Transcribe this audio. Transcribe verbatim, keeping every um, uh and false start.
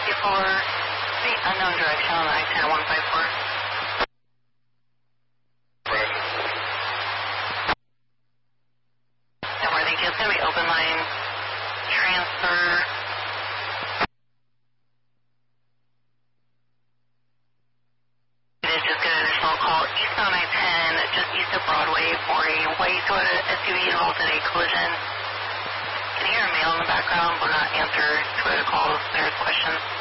for the unknown direction on I ten one five four. And where thank you. It's going to be open line transfer. It is just an additional call eastbound I ten, just east of Broadway for a white Toyota S U V involved in a collision. Can you hear a male in the background? Will not answer Toyota calls. There's questions.